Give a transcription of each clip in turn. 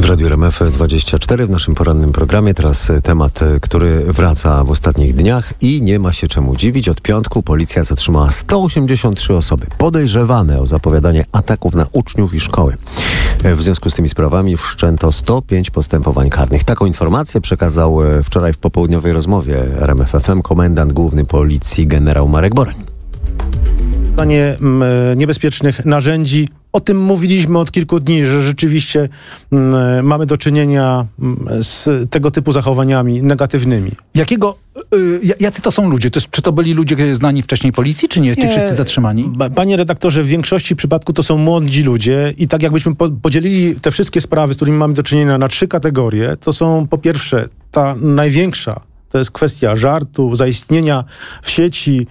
Radiu RMF24 w naszym porannym programie. Teraz temat, który wraca w ostatnich dniach i nie ma się czemu dziwić. Od piątku policja zatrzymała 183 osoby podejrzewane o zapowiadanie ataków na uczniów i szkoły. W związku z tymi sprawami wszczęto 105 postępowań karnych. Taką informację przekazał wczoraj w popołudniowej rozmowie RMF FM komendant główny policji generał Marek Borań. Niebezpiecznych narzędzi. O tym mówiliśmy od kilku dni, że rzeczywiście mamy do czynienia z tego typu zachowaniami negatywnymi. Jacy to są ludzie? Czy to byli ludzie znani wcześniej policji, czy nie? Ci wszyscy zatrzymani? Panie redaktorze, w większości przypadków to są młodzi ludzie i tak jakbyśmy podzielili te wszystkie sprawy, z którymi mamy do czynienia na 3 kategorie, to są po pierwsze ta największa, to jest kwestia żartu, zaistnienia w sieci,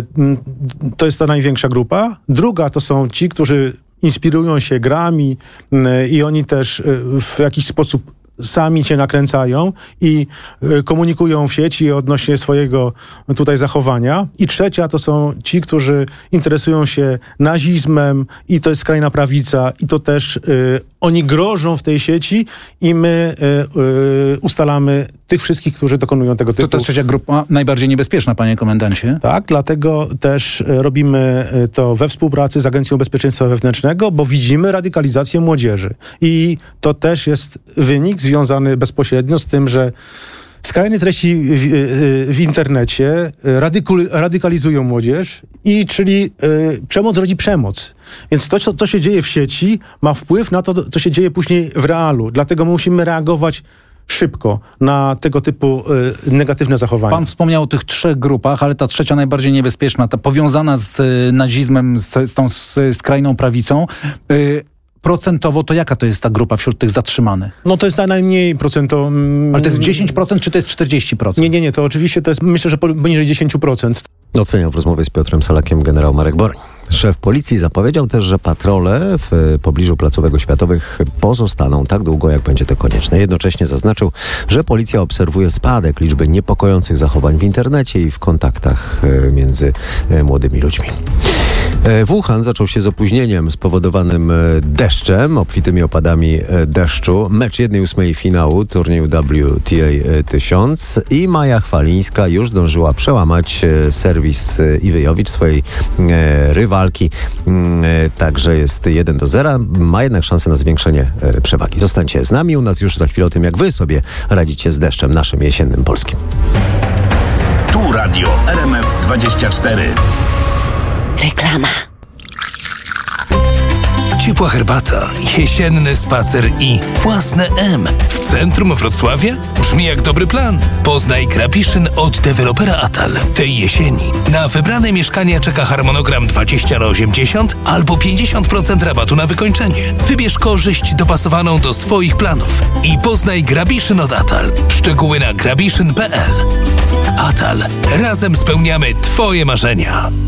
to jest ta największa grupa. Druga to są ci, którzy inspirują się grami i oni też w jakiś sposób sami cię nakręcają i komunikują w sieci odnośnie swojego tutaj zachowania. I trzecia to są ci, którzy interesują się nazizmem i to jest skrajna prawica i to też oni grożą w tej sieci i my ustalamy tych wszystkich, którzy dokonują tego typu. To jest trzecia grupa najbardziej niebezpieczna, panie komendancie. Tak, dlatego też robimy to we współpracy z Agencją Bezpieczeństwa Wewnętrznego, bo widzimy radykalizację młodzieży. I to też jest wynik związany bezpośrednio z tym, że skrajne treści w internecie radykalizują młodzież czyli przemoc rodzi przemoc. Więc to, co się dzieje w sieci, ma wpływ na to, co się dzieje później w realu. Dlatego musimy reagować szybko na tego typu negatywne zachowania. Pan wspomniał o tych 3 grupach, ale ta trzecia najbardziej niebezpieczna, ta powiązana z nazizmem, z tą skrajną prawicą, procentowo to jaka to jest ta grupa wśród tych zatrzymanych? No to jest najmniej procentowo. Ale to jest 10% czy to jest 40%? Nie, to oczywiście to jest, myślę, że poniżej 10%. Oceniał w rozmowie z Piotrem Salakiem generał Marek Borań. Szef policji zapowiedział też, że patrole w pobliżu placówek oświatowych pozostaną tak długo, jak będzie to konieczne. Jednocześnie zaznaczył, że policja obserwuje spadek liczby niepokojących zachowań w internecie i w kontaktach między młodymi ludźmi. Wuhan zaczął się z opóźnieniem spowodowanym deszczem, obfitymi opadami deszczu. Mecz 1/8 finału turnieju WTA 1000 i Maja Chwalińska już zdążyła przełamać serwis Iwyjowicz, swojej rywalki. Także jest 1-0. Ma jednak szansę na zwiększenie przewagi. Zostańcie z nami. U nas już za chwilę o tym, jak wy sobie radzicie z deszczem naszym jesiennym polskim. Tu Radio RMF24. Reklama. Ciepła herbata, jesienny spacer i własne M w centrum Wrocławia? Brzmi jak dobry plan. Poznaj Grabiszyn od dewelopera Atal. Tej jesieni na wybrane mieszkania czeka harmonogram 20/80 albo 50% rabatu na wykończenie. Wybierz korzyść dopasowaną do swoich planów i poznaj Grabiszyn od Atal. Szczegóły na grabiszyn.pl. Atal. Razem spełniamy Twoje marzenia.